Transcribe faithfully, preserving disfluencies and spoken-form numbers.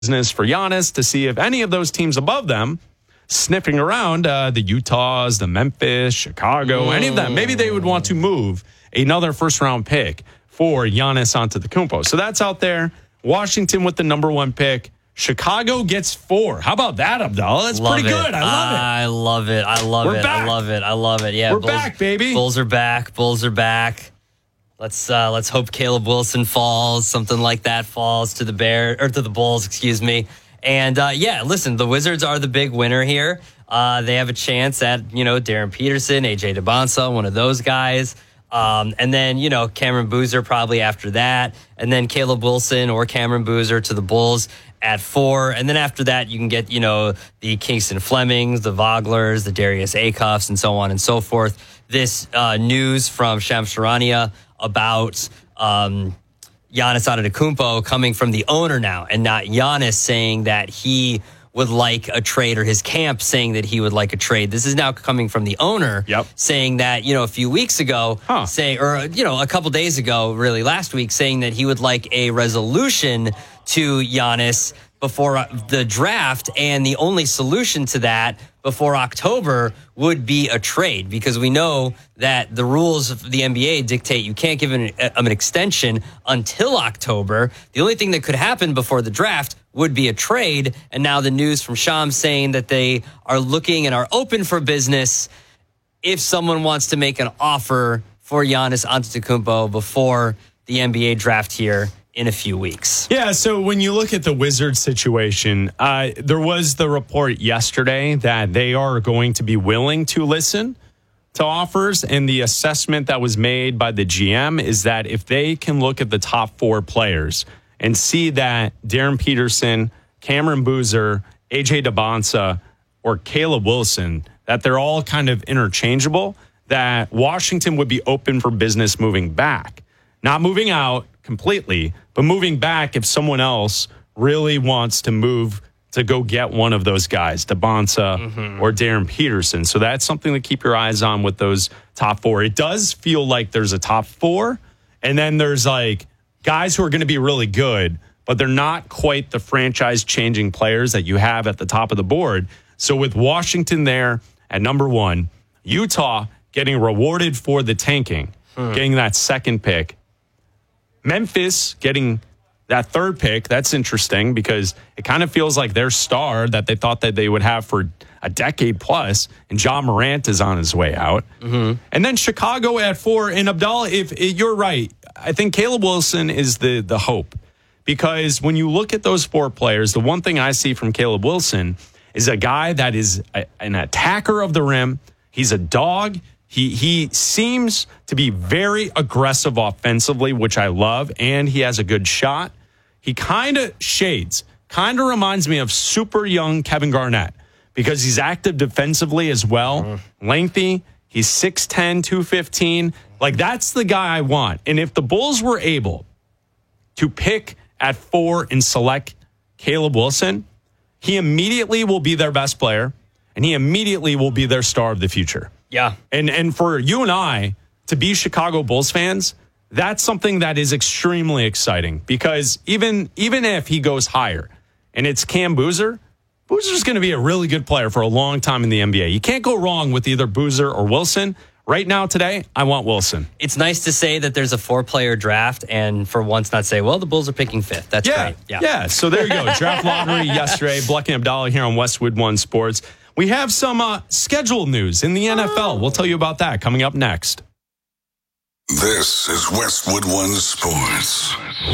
business for Giannis to see if any of those teams above them sniffing around, uh, the Utahs, the Memphis, Chicago, mm. any of them, maybe they would want to move another first-round pick for Giannis Antetokounmpo. So that's out there. Washington with the number one pick. Chicago gets four. How about that, Abdallah? That's love pretty it. good. I love it. I love it. I love We're it. back. I love it. I love it. Yeah, We're Bulls, back, baby. Bulls are back. Bulls are back. Let's uh, let's hope Caleb Wilson falls, something like that falls to the Bear or to the Bulls, excuse me. And uh, yeah, listen, the Wizards are the big winner here. Uh, they have a chance at, you know, Darren Peterson, A J DeBonsa, one of those guys. Um, and then, you know, Cameron Boozer probably after that. And then Caleb Wilson or Cameron Boozer to the Bulls at four. And then after that, you can get, you know, the Kingston Flemings, the Voglers, the Darius Acuffs, and so on and so forth. This uh, news from Shams Charania about um, Giannis Antetokounmpo coming from the owner now and not Giannis saying that he would like a trade or his camp saying that he would like a trade. This is now coming from the owner yep. saying that, you know, a few weeks ago, huh. say, or, you know, a couple days ago, really last week, saying that he would like a resolution to Giannis before the draft. And the only solution to that before October would be a trade, because we know that the rules of the N B A dictate you can't give an, an extension until October. The only thing that could happen before the draft would be a trade. And now the news from Shams saying that they are looking and are open for business if someone wants to make an offer for Giannis Antetokounmpo before the N B A draft here in a few weeks. Yeah, so when you look at the Wizards situation, uh, there was the report yesterday that they are going to be willing to listen to offers, and the assessment that was made by the G M is that if they can look at the top four players and see that Darren Peterson, Cameron Boozer, A J DeBonsa, or Caleb Wilson, that they're all kind of interchangeable, that Washington would be open for business moving back. Not moving out completely, but moving back if someone else really wants to move to go get one of those guys, DeBonsa mm-hmm. or Darren Peterson. So that's something to keep your eyes on with those top four. It does feel like there's a top four, and then there's like guys who are going to be really good, but they're not quite the franchise-changing players that you have at the top of the board. So with Washington there at number one, Utah getting rewarded for the tanking, hmm. getting that second pick, Memphis getting that third pick, that's interesting because it kind of feels like their star that they thought that they would have for a decade plus, and Ja Morant is on his way out. Mm-hmm. And then Chicago at four. And Abdallah, if, if you're right, I think Caleb Wilson is the the hope, because when you look at those four players, the one thing I see from Caleb Wilson is a guy that is a, an attacker of the rim. He's a dog. He he seems to be very aggressive offensively, which I love, and he has a good shot. He kind of shades, kind of reminds me of super young Kevin Garnett because he's active defensively as well, mm-hmm. lengthy. He's six ten, two fifteen. Like, that's the guy I want. And if the Bulls were able to pick at four and select Caleb Wilson, he immediately will be their best player, and he immediately will be their star of the future. Yeah. And and for you and I to be Chicago Bulls fans, that's something that is extremely exciting, because even even if he goes higher and it's Cam Boozer, Boozer's going to be a really good player for a long time in the N B A. You can't go wrong with either Boozer or Wilson. Right now, today, I want Wilson. It's nice to say that there's a four-player draft and for once not say, well, the Bulls are picking fifth. That's yeah, great. Yeah, yeah. So there you go. Draft lottery yesterday. Bleck and Abdallah here on Westwood One Sports. We have some uh, schedule news in the N F L. We'll tell you about that coming up next. This is Westwood One Sports.